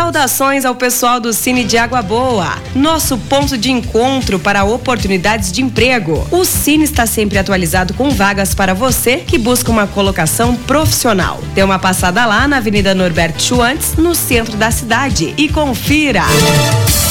Saudações ao pessoal do Cine de Água Boa, nosso ponto de encontro para oportunidades de emprego. O Cine está sempre atualizado com vagas para você que busca uma colocação profissional. Dê uma passada lá na Avenida Norberto Schwantz, no centro da cidade, e confira.